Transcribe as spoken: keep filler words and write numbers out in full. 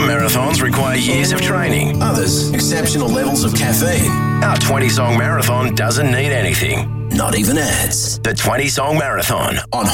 Some marathons require years of training. Others, exceptional levels of caffeine. Our twenty-song marathon doesn't need anything. Not even ads. The twenty-song marathon On